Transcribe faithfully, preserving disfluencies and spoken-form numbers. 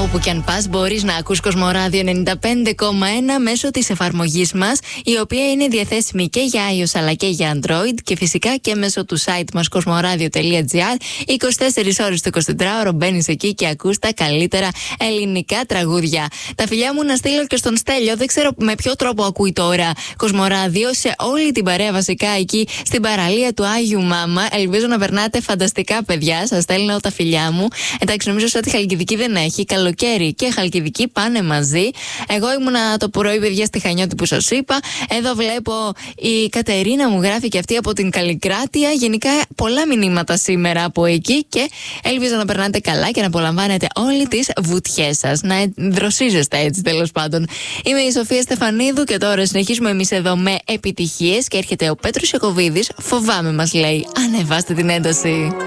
Όπου και αν πας μπορείς να ακούς Κοσμοράδιο ενενήντα πέντε κόμμα ένα μέσω της εφαρμογής μας, η οποία είναι διαθέσιμη και για iOS αλλά και για Android, και φυσικά και μέσω του site μας κοσμοradio τελεία τζι άρ. είκοσι τέσσερις ώρες το εικοσιτετράωρο μπαίνεις εκεί και ακούς τα καλύτερα ελληνικά τραγούδια. Τα φιλιά μου να στείλω και στον Στέλιο, δεν ξέρω με ποιο τρόπο ακούει τώρα Κοσμοράδιο, σε όλη την παρέα βασικά εκεί στην παραλία του Άγιου Μάμα. Ελπίζω να περνάτε φανταστικά, παιδιά. Σας στέλνω τα φιλιά μου. Εντάξει, νομίζω ότι Χαλκιδική δεν έχει. Καλοκαίρι και Χαλκιδική πάνε μαζί. Εγώ ήμουνα το πρωί, παιδιά, στη Χανιώτη που σας είπα. Εδώ βλέπω η Κατερίνα μου γράφει και αυτή από την Καλλικράτεια. Γενικά πολλά μηνύματα σήμερα από εκεί και ελπίζω να περνάτε καλά και να απολαμβάνετε όλοι τις βουτιές σας. Να δροσίζεστε έτσι, τέλος πάντων. Είμαι η Σοφία Στεφανίδου και τώρα συνεχίζουμε εμείς εδώ με επιτυχίες και έρχεται ο Πέτρος Ιακωβίδης. Φοβάμαι, μας λέει. Ανεβάστε την ένταση.